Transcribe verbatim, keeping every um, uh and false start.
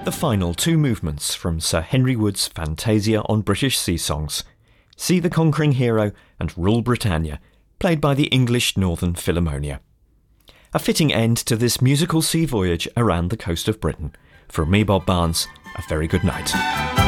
the final two movements from Sir Henry Wood's Fantasia on British Sea Songs, See the Conquering Hero and Rule Britannia, played by the English Northern Philharmonia. A fitting end to this musical sea voyage around the coast of Britain. From me, Bob Barnes, a very good night.